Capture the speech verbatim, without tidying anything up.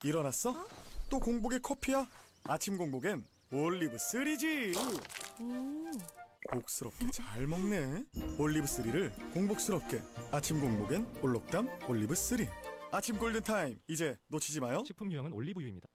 일어났어? 어? 또 공복에 커피야? 아침 공복엔 올리브 쓰리지. 음. 복스럽게 잘 먹네. 올리브 쓰리를 공복스럽게. 아침 공복엔 올록담 올리브 쓰리. 아침 골든타임, 이제 놓치지 마요. 식품 유형은 올리브유입니다.